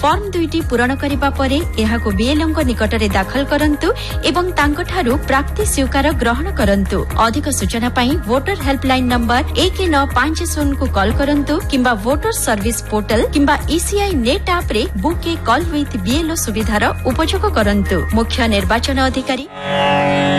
Form 2 पूरण करिबा परे एहाको BLO को निकटरे दाखल करंतु एवं तांकठारु प्राप्ति स्वीकार ग्रहण करंतु। अधिक सूचना पई वोटर हेल्पलाइन नंबर 1950 को कॉल करंतु किंबा वोटर सर्विस पोर्टल किंबा ईसीआई नेट ऐप रे book A call with BLO सुविधार उपयोग करंतु। मुख्य निर्वाचन अधिकारी